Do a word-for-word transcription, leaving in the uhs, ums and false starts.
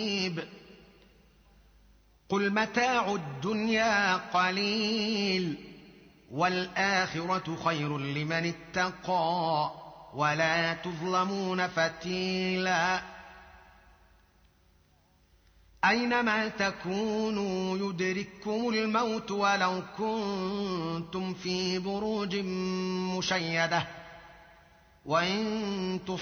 قل متاع الدنيا قليل والآخرة خير لمن اتقى ولا تظلمون فتيلا أينما تكونوا يدرككم الموت ولو كنتم في بروج مشيدة وإن